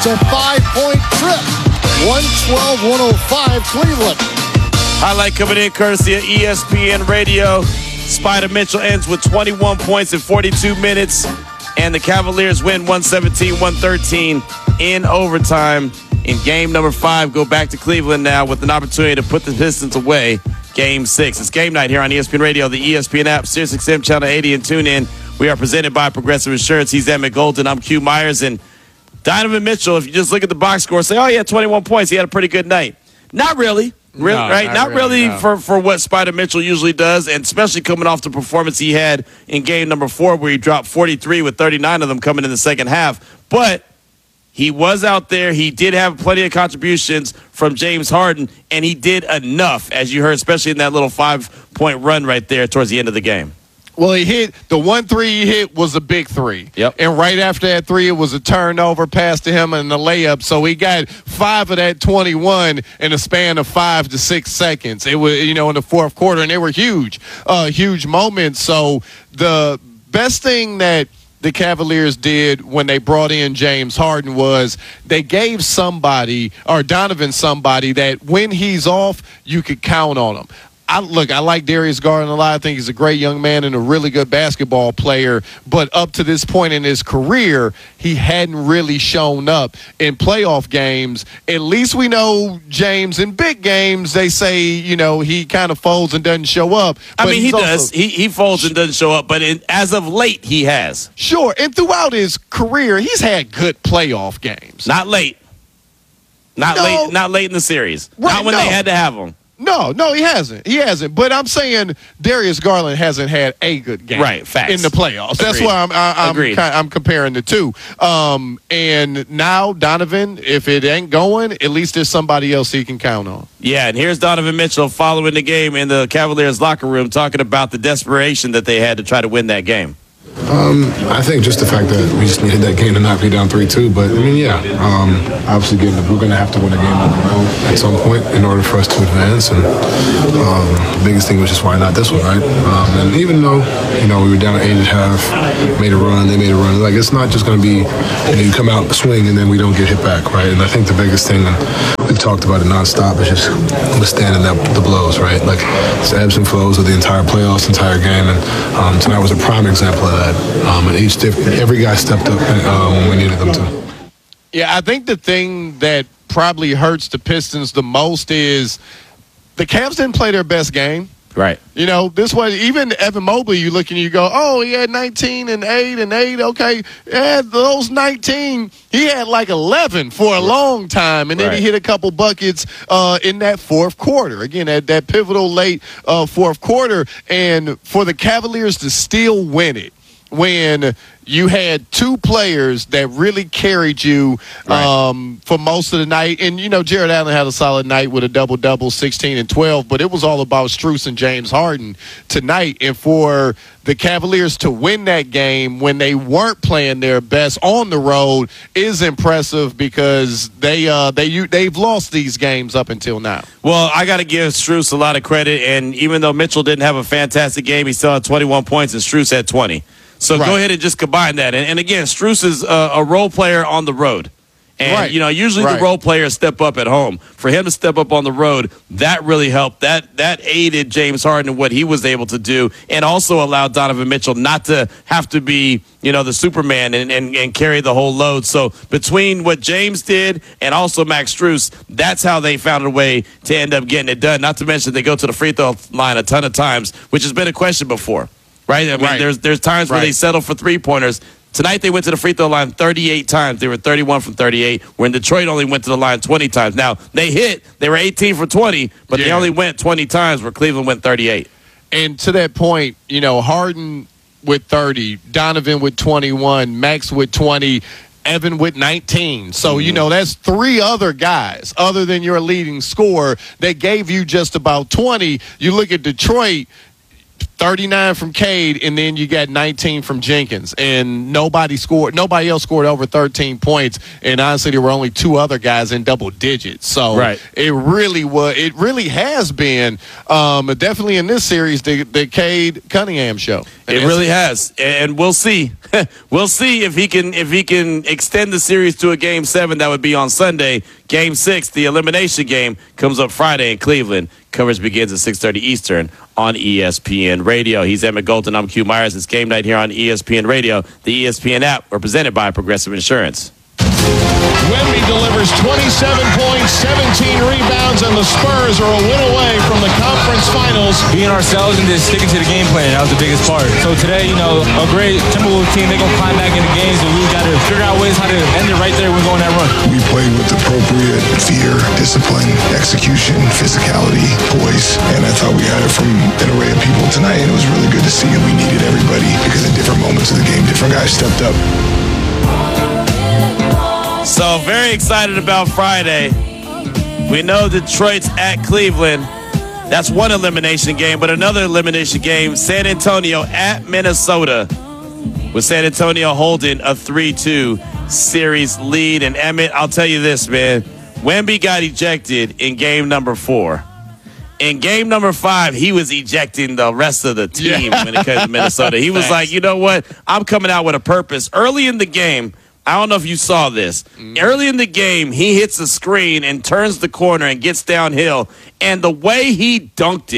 It's a 5-point trip. 112-105 Cleveland. Highlight coming in courtesy of ESPN Radio. Spider Mitchell ends with 21 points in 42 minutes. And the Cavaliers win 117-113 in overtime. In game number 5, go back to Cleveland now with an opportunity to put the Pistons away. Game 6. It's game night here on ESPN Radio, the ESPN app, SiriusXM Channel 80, and TuneIn. We are presented by Progressive Insurance. He's Emmett Golden. I'm Q Myers. And Donovan Mitchell, if you just look at the box score, say, oh, yeah, 21 points. He had a pretty good night. Not really. Right? Not really no. for what Spider Mitchell usually does, and especially coming off the performance he had in game number 4 where he dropped 43 with 39 of them coming in the second half. But he was out there. He did have plenty of contributions from James Harden, and he did enough, as you heard, especially in that little 5-point run right there towards the end of the game. Well, he hit the 1 3 he hit was a big 3. Yep. And right after that 3, it was a turnover pass to him and a layup. So he got 5 of that 21 in a span of 5 to 6 seconds. It was, in the fourth quarter, and they were huge moments. So the best thing that the Cavaliers did when they brought in James Harden was they gave somebody, or Donovan somebody, that when he's off, you could count on him. I like Darius Garland a lot. I think he's a great young man and a really good basketball player. But up to this point in his career, he hadn't really shown up in playoff games. At least we know James in big games, they say, he kind of folds and doesn't show up. I mean, he does. He folds and doesn't show up. But as of late, he has. Sure. And throughout his career, he's had good playoff games. Not late. Not late in the series. Right, not when they had to have him. No, he hasn't. He hasn't. But I'm saying Darius Garland hasn't had a good game, right? Facts. In the playoffs. That's why I'm comparing the two. And now Donovan, if it ain't going, at least there's somebody else he can count on. Yeah, and here's Donovan Mitchell following the game in the Cavaliers locker room, talking about the desperation that they had to try to win that game. I think just the fact that we just needed that game to not be down 3-2. But, obviously we're going to have to win a game on the road at some point in order for us to advance. And the biggest thing was just why not this one, right? And even though, we were down 8 at half, made a run, they made a run. Like, it's not just going to be, you come out, swing, and then we don't get hit back, right? And I think the biggest thing, and we've talked about it nonstop, is just withstanding the blows, right? Like, it's the ebbs and flows of the entire playoffs, entire game. And tonight was a prime example of that. And every guy stepped up when we needed them to. Yeah, I think the thing that probably hurts the Pistons the most is the Cavs didn't play their best game. Right. This was even Evan Mobley. You look and you go, oh, he had 19 and 8 and 8. Okay, yeah, those 19, he had like 11 for a long time, and then he hit a couple buckets in that fourth quarter. Again, that pivotal late fourth quarter, and for the Cavaliers to still win it when you had 2 players that really carried you for most of the night. And, Jared Allen had a solid night with a double-double, 16 and 12, but it was all about Strus and James Harden tonight. And for the Cavaliers to win that game when they weren't playing their best on the road is impressive because they've lost these games up until now. Well, I got to give Strus a lot of credit, and even though Mitchell didn't have a fantastic game, he still had 21 points, and Strus had 20. So go ahead and just combine that. And again, Strus is a role player on the road. And, usually the role players step up at home. For him to step up on the road, that really helped. That aided James Harden in what he was able to do, and also allowed Donovan Mitchell not to have to be, the Superman and carry the whole load. So between what James did and also Max Strus, that's how they found a way to end up getting it done. Not to mention they go to the free throw line a ton of times, which has been a question before. Right? I mean, there's times where they settle for three-pointers. Tonight they went to the free throw line 38 times. They were 31 from 38, when Detroit only went to the line 20 times. Now, they hit. They were 18 for 20, but they only went 20 times where Cleveland went 38. And to that point, Harden with 30, Donovan with 21, Max with 20, Evan with 19. So, that's 3 other guys other than your leading scorer that gave you just about 20. You look at Detroit, 39 from Cade, and then you got 19 from Jenkins, and nobody else scored over 13 points, and honestly there were only 2 other guys in double digits. So it really has been definitely in this series the Cade Cunningham show. It really has, and we'll see. We'll see if he can extend the series to a Game 7. That would be on Sunday. Game 6, the elimination game, comes up Friday in Cleveland. Coverage begins at 6:30 Eastern on ESPN Radio. He's Emmett Golden. I'm Q Myers. It's game night here on ESPN Radio. The ESPN app, represented by Progressive Insurance. Wemby delivers 27 points, 17 rebounds, and the Spurs are a win away from the conference finals. Being ourselves and just sticking to the game plan, that was the biggest part. So today, a great Timberwolves team, they're going to climb back into games, and we got to figure out ways how to end it right there when we go on that run. We played with appropriate fear, discipline, execution, physicality, poise, and I thought we had it from an array of people tonight, and it was really good to see, and we needed everybody because at different moments of the game, different guys stepped up. So very excited about Friday. We know Detroit's at Cleveland. That's one elimination game, but another elimination game, San Antonio at Minnesota, with San Antonio holding a 3-2 series lead. And Emmett, I'll tell you this, man. Wemby got ejected in game number 4. In game number 5, he was ejecting the rest of the team when it comes to Minnesota. He was like, you know what? I'm coming out with a purpose. Early in the game, I don't know if you saw this. Early in the game, he hits the screen and turns the corner and gets downhill. And the way he dunked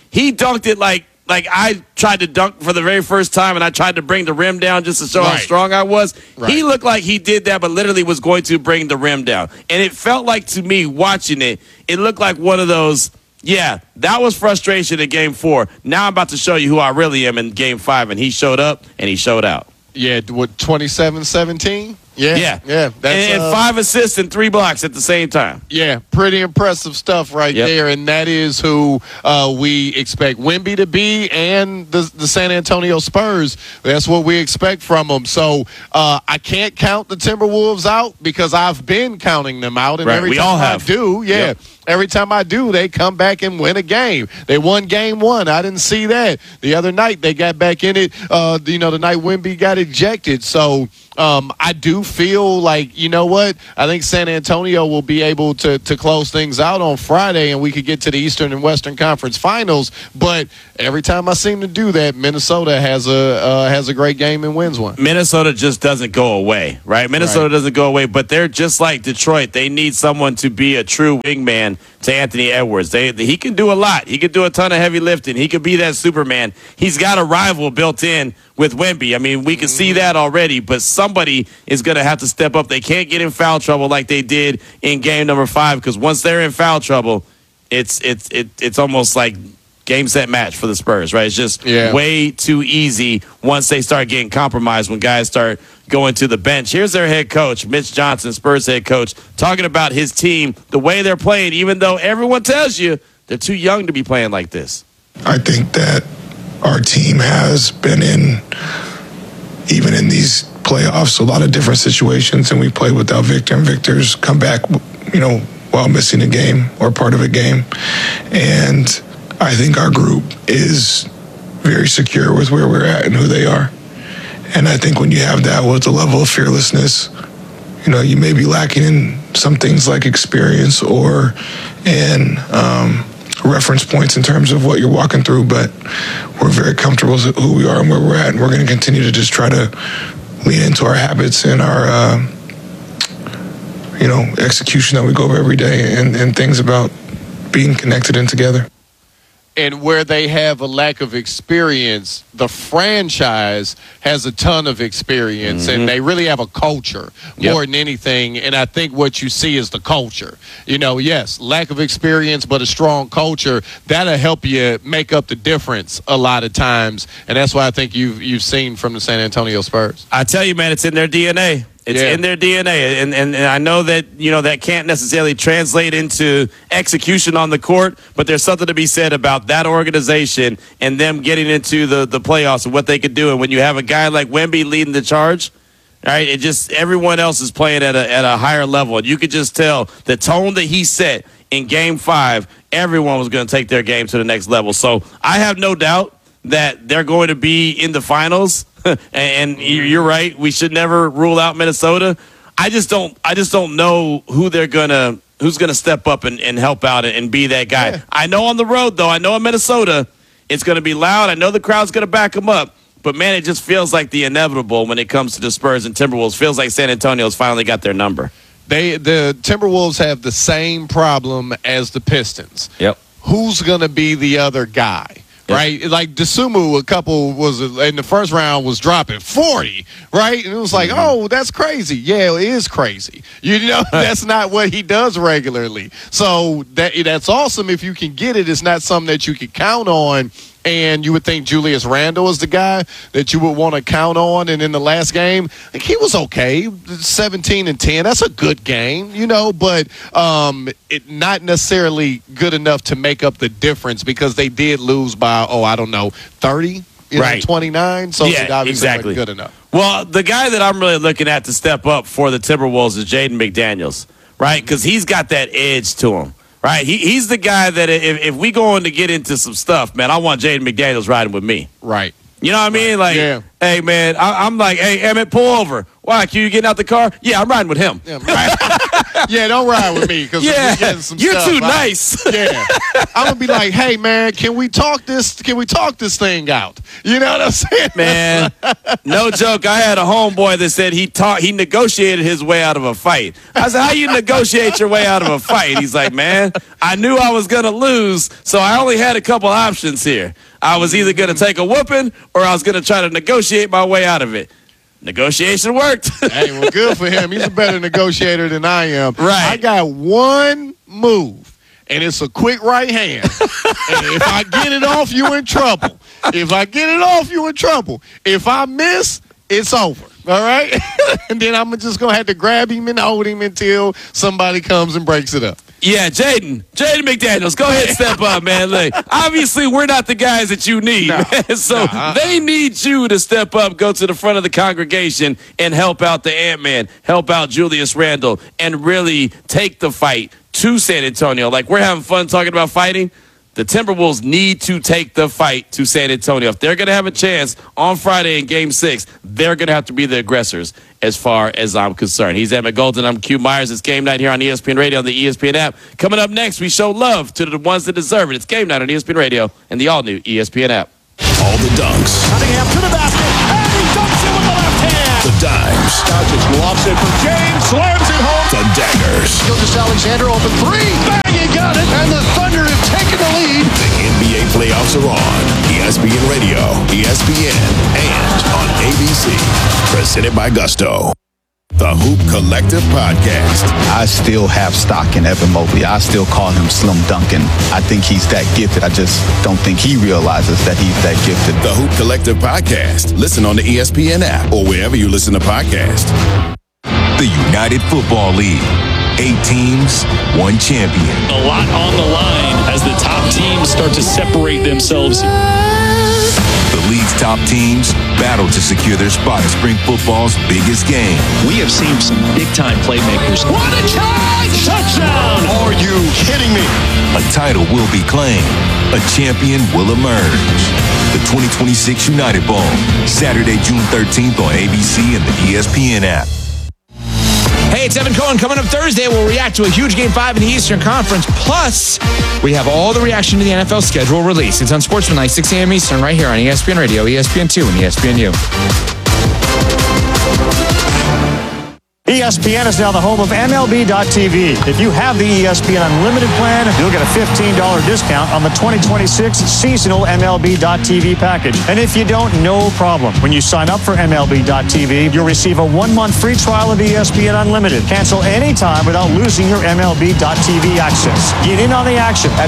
it like I tried to dunk for the very first time, and I tried to bring the rim down just to show how strong I was. Right. He looked like he did that, but literally was going to bring the rim down. And it felt like, to me, watching it, it looked like one of those, that was frustration in game 4. Now I'm about to show you who I really am in game 5, and he showed up and he showed out. Yeah, what, 27-17? Yeah. That's, and 5 assists and 3 blocks at the same time. Yeah, pretty impressive stuff right there, and that is who we expect Wemby to be, and the San Antonio Spurs. That's what we expect from them. So I can't count the Timberwolves out because I've been counting them out, and every time I do, every time I do, they come back and win a game. They won game 1. I didn't see that. The other night, they got back in it, the night Wemby got ejected. So I do feel like, you know what, I think San Antonio will be able to close things out on Friday, and we could get to the Eastern and Western Conference Finals. But every time I seem to do that, Minnesota has a great game and wins one. Minnesota just doesn't go away, right? Minnesota doesn't go away, but they're just like Detroit. They need someone to be a true wingman to Anthony Edwards. He can do a lot. He can do a ton of heavy lifting. He could be that Superman. He's got a rival built in with Wemby. I mean, we can see that already, but somebody is going to have to step up. They can't get in foul trouble like they did in game number 5, because once they're in foul trouble, it's almost like game, set, match for the Spurs, right? It's just way too easy once they start getting compromised, when guys start going to the bench. Here's their head coach, Mitch Johnson, Spurs head coach, talking about his team, the way they're playing, even though everyone tells you they're too young to be playing like this. I think that our team has been even in these playoffs, a lot of different situations, and we played without Victor, and Victor's come back, while missing a game or part of a game. And I think our group is very secure with where we're at and who they are. And I think when you have that with a level of fearlessness, you may be lacking in some things like experience or reference points in terms of what you're walking through, but we're very comfortable with who we are and where we're at, and we're going to continue to just try to lean into our habits and our execution that we go over every day, and things about being connected and together. And where they have a lack of experience, the franchise has a ton of experience, and they really have a culture more than anything. And I think what you see is the culture. Yes, lack of experience, but a strong culture, that'll help you make up the difference a lot of times. And that's why I think you've seen from the San Antonio Spurs. I tell you, man, it's in their DNA. It's in their DNA, and I know that that can't necessarily translate into execution on the court, but there's something to be said about that organization and them getting into the playoffs and what they could do. And when you have a guy like Wemby leading the charge, right, it just everyone else is playing at a higher level, and you could just tell the tone that he set in Game 5. Everyone was going to take their game to the next level. So I have no doubt that they're going to be in the finals, and you're right, we should never rule out Minnesota. I just don't know who's gonna step up and help out and be that guy. Yeah. I know on the road though, I know in Minnesota it's going to be loud. I know the crowd's going to back them up. But, man, it just feels like the inevitable when it comes to the Spurs and Timberwolves. Feels like San Antonio's finally got their number. The Timberwolves have the same problem as the Pistons. Yep. Who's going to be the other guy? Right? Like Dosunmu was in the first round was dropping 40, right? And it was like, oh, that's crazy. Yeah, it is crazy. You know, that's not what he does regularly. So that's awesome if you can get it. It's not something that you can count on. And you would think Julius Randle is the guy that you would want to count on. And in the last game, like, he was okay, 17-10. That's a good game, you know, but it not necessarily good enough to make up the difference because they did lose by, 30, right, 29. So yeah, it obviously exactly wasn't good enough. Well, the guy that I'm really looking at to step up for the Timberwolves is Jaden McDaniels, right? Because he's got that edge to him. Right, he's the guy that if we going to get into some stuff, man, I want Jaden McDaniels riding with me. Right. You know what I mean? Like, hey, man, I'm like, hey, Emmett, pull over. Why? Q, you getting out the car? Yeah, I'm riding with him. Yeah, yeah, don't ride with me because we're getting some you're stuff too out. nice. Yeah, I'm gonna be like, hey, man, can we talk this thing out? You know what I'm saying, man? No joke. I had a homeboy that said he negotiated his way out of a fight. I said, how you negotiate your way out of a fight? He's like, man, I knew I was gonna lose, so I only had a couple options here. I was either gonna take a whooping or I was gonna try to negotiate my way out of it. Negotiation worked. Hey, well, good for him. He's a better negotiator than I am. Right. I got one move, and it's a quick right hand. And if I get it off, you in trouble. If I miss, it's over. All right? And then I'm just going to have to grab him and hold him until somebody comes and breaks it up. Yeah, Jaden McDaniels, go ahead and step up, man. Look, obviously, we're not the guys that you need, man. So they need you to step up, go to the front of the congregation, and help out the Ant-Man, help out Julius Randle, and really take the fight to San Antonio. Like, we're having fun talking about fighting. The Timberwolves need to take the fight to San Antonio. If they're going to have a chance on Friday in Game 6, they're going to have to be the aggressors as far as I'm concerned. He's Emmett Golden. I'm Q Myers. It's Game Night here on ESPN Radio on the ESPN app. Coming up next, we show love to the ones that deserve it. It's Game Night on ESPN Radio and the all-new ESPN app. All the dunks. Cunningham to the basket, and he dunks it with the left hand. The dimes. Doncic lofts it for James, slams it home. The daggers. Gilgeous-Alexander open three. Bang, he got it. And the Thunder have taken the lead. The NBA playoffs are on. ESPN Radio, ESPN, and on ABC. Presented by Gusto. The Hoop Collective Podcast. I still have stock in Evan Mobley. I still call him Slim Duncan. I think he's that gifted. I just don't think he realizes that he's that gifted. The Hoop Collective Podcast. Listen on the ESPN app or wherever you listen to podcasts. The United Football League. 8 teams, 1 champion. A lot on the line as the top teams start to separate themselves. The league's top teams battle to secure their spot in spring football's biggest game. We have seen some big-time playmakers. What a charge! Touchdown! Are you kidding me? A title will be claimed. A champion will emerge. The 2026 United Bowl, Saturday, June 13th on ABC and the ESPN app. Hey, it's Evan Cohen. Coming up Thursday, we'll react to a huge Game 5 in the Eastern Conference. Plus, we have all the reaction to the NFL schedule release. It's on Sportsman Night, 6 a.m. Eastern, right here on ESPN Radio, ESPN2, and ESPNU. ESPN is now the home of MLB.tv. If you have the ESPN Unlimited plan, you'll get a $15 discount on the 2026 seasonal MLB.tv package. And if you don't, no problem. When you sign up for MLB.tv, you'll receive a 1-month free trial of ESPN Unlimited. Cancel anytime without losing your MLB.tv access. Get in on the action at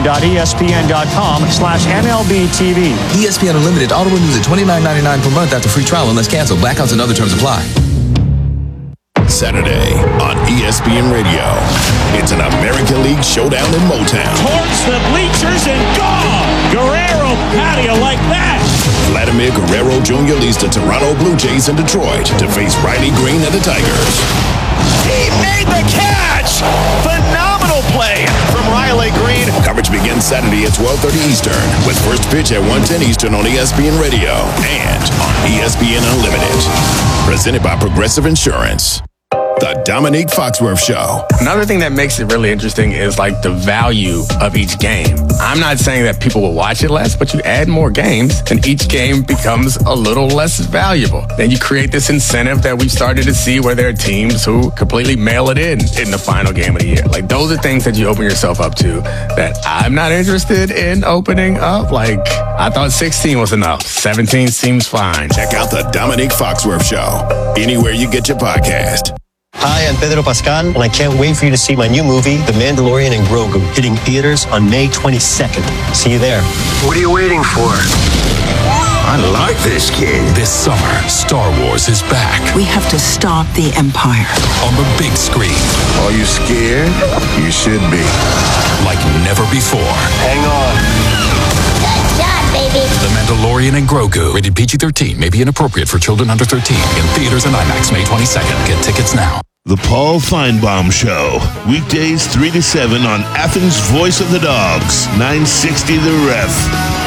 stream.espn.com/MLBTV. ESPN Unlimited auto renews at $29.99 per month after free trial unless canceled. Blackouts and other terms apply. Saturday on ESPN Radio. It's an American League showdown in Motown. Towards the bleachers and gone! Guerrero patio like that! Vladimir Guerrero Jr. leads the Toronto Blue Jays in Detroit to face Riley Green and the Tigers. He made the catch! Phenomenal play from Riley Green. Coverage begins Saturday at 12:30 Eastern with first pitch at 1:10 Eastern on ESPN Radio and on ESPN Unlimited. Presented by Progressive Insurance. The Dominique Foxworth Show. Another thing that makes it really interesting is like the value of each game. I'm not saying that people will watch it less, but you add more games and each game becomes a little less valuable. Then you create this incentive that we've started to see where there are teams who completely mail it in the final game of the year. Like those are things that you open yourself up to that I'm not interested in opening up. Like I thought 16 was enough. 17 seems fine. Check out the Dominique Foxworth Show anywhere you get your podcast. Hi, I'm Pedro Pascal, and I can't wait for you to see my new movie, The Mandalorian and Grogu, hitting theaters on May 22nd. See you there. What are you waiting for? I like this kid. This summer, Star Wars is back. We have to stop the Empire. On the big screen. Are you scared? You should be. Like never before. Hang on. Good job, baby. The Mandalorian and Grogu. Rated PG-13. May be inappropriate for children under 13. In theaters and IMAX May 22nd. Get tickets now. The Paul Feinbaum Show. Weekdays 3 to 7 on Athens' Voice of the Dogs. 960 The Ref.